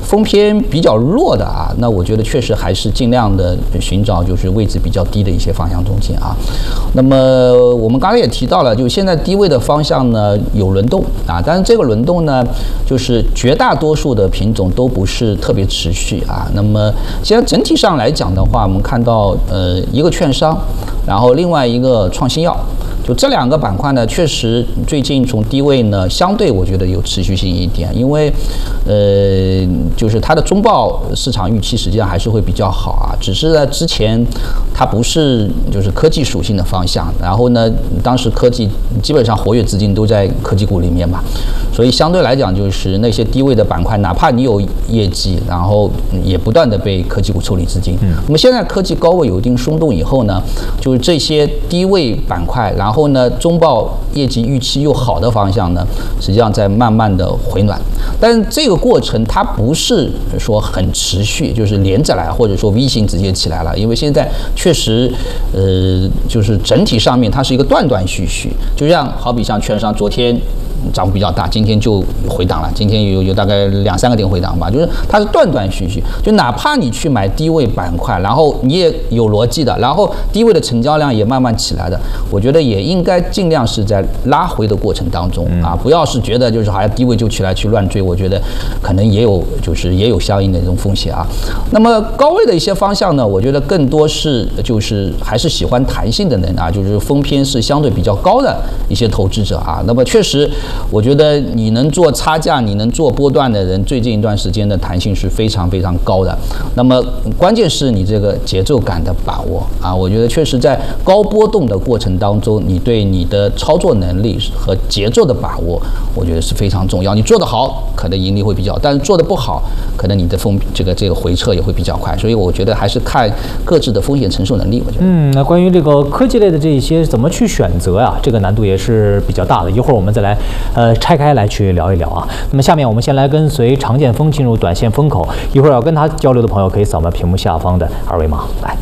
封偏比较弱的啊，那我觉得确实还是尽量的寻找就是位置比较低的一些方向中间啊。那么我们刚才也提到了，就是现在低位的方向呢有轮动啊，但是这个轮动呢，就是绝大多数的品种都不是特别持续啊。那么现在整体上来讲的话，我们看到一个券商，然后另外一个创新药。就这两个板块呢，确实最近从低位呢，相对我觉得有持续性一点，因为就是它的中报市场预期实际上还是会比较好啊，只是在之前它不是就是科技属性的方向，然后呢，当时科技基本上活跃资金都在科技股里面嘛，所以相对来讲就是那些低位的板块，哪怕你有业绩，然后也不断的被科技股抽离资金。那么现在科技高位有一定松动以后呢，就是这些低位板块，然后呢，中报业绩预期又好的方向呢，实际上在慢慢的回暖，但是这个过程它不是说很持续，就是连着来，或者说 V 型直接起来了，因为现在确实，就是整体上面它是一个断断续续，就像好比像券商昨天涨幅比较大，今天就回档了，今天有大概2-3个点回档吧，就是它是断断续续，就哪怕你去买低位板块，然后你也有逻辑的，然后低位的成交量也慢慢起来的，我觉得也应该尽量是在拉回的过程当中啊，不要是觉得就是好像低位就起来去乱追，我觉得可能也有相应的这种风险啊。那么高位的一些方向呢，我觉得更多是就是还是喜欢弹性的人啊，就是风偏是相对比较高的一些投资者啊。那么确实，我觉得你能做差价，你能做波段的人，最近一段时间的弹性是非常非常高的。那么关键是你这个节奏感的把握啊，我觉得确实在高波动的过程当中，你对你的操作能力和节奏的把握，我觉得是非常重要。你做得好，可能盈利会比较，但是做得不好，可能你的这个回撤也会比较快。所以我觉得还是看各自的风险承受能力。我觉得， 那关于这个科技类的这一些怎么去选择啊，这个难度也是比较大的。一会儿我们再来拆开来去聊一聊啊。那么下面我们先来跟随常建锋进入短线风口，一会儿要跟他交流的朋友可以扫描屏幕下方的二维码来。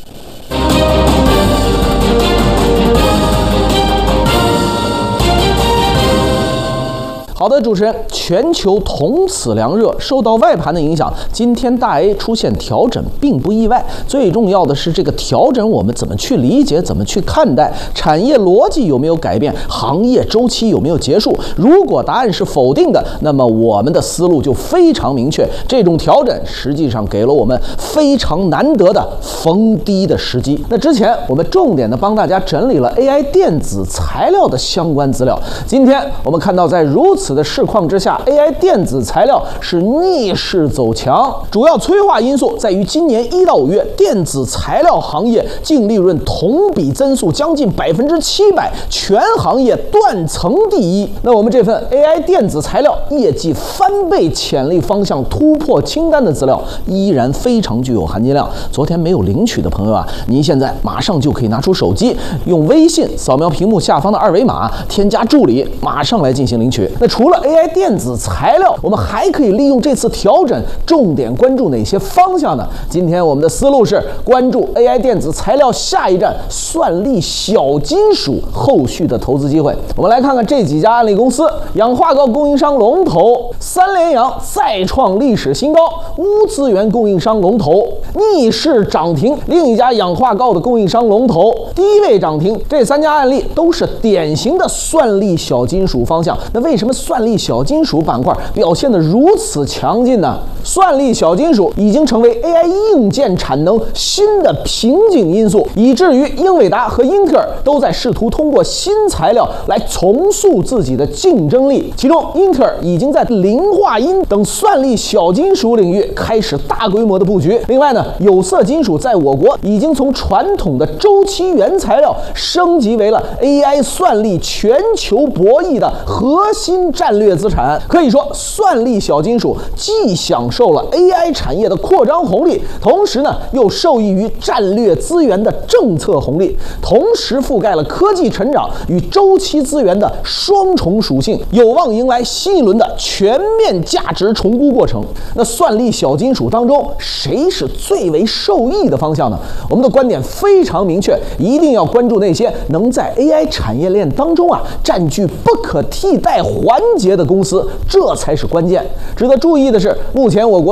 好的，主持人，全球同此凉热，受到外盘的影响，今天大 A 出现调整并不意外。最重要的是这个调整我们怎么去理解，怎么去看待，产业逻辑有没有改变，行业周期有没有结束？如果答案是否定的，那么我们的思路就非常明确，这种调整实际上给了我们非常难得的逢低的时机。那之前我们重点的帮大家整理了 AI 电子材料的相关资料，今天我们看到在如此的市况之下 ，AI 电子材料是逆势走强，主要催化因素在于今年1到5月，电子材料行业净利润同比增速将近700%，全行业断层第一。那我们这份 AI 电子材料业绩翻倍潜力方向突破清单的资料，依然非常具有含金量。昨天没有领取的朋友啊，您现在马上就可以拿出手机，用微信扫描屏幕下方的二维码，添加助理，马上来进行领取。那除了 AI 电子材料，我们还可以利用这次调整，重点关注哪些方向呢？今天我们的思路是关注 AI 电子材料下一站算力小金属后续的投资机会。我们来看看这几家案例公司：氧化锆供应商龙头三联氧再创历史新高，钨资源供应商龙头逆势涨停，另一家氧化锆的供应商龙头低位涨停。这3家案例都是典型的算力小金属方向。那为什么算力小金属板块表现得如此强劲呢？算力小金属已经成为 AI 硬件产能新的瓶颈因素，以至于英伟达和英特尔都在试图通过新材料来重塑自己的竞争力。其中，英特尔已经在磷化铟等算力小金属领域开始大规模的布局。另外呢，有色金属在我国已经从传统的周期原材料升级为了 AI 算力全球博弈的核心战略资产。可以说，算力小金属既享受了 AI 产业的扩张红利，同时呢又受益于战略资源的政策红利，同时覆盖了科技成长与周期资源的双重属性，有望迎来新一轮的全面价值重估过程。那算力小金属当中，谁是最为受益的方向呢？我们的观点非常明确，一定要关注那些能在 AI 产业链当中占据不可替代环节的公司，这才是关键。值得注意的是，目前我国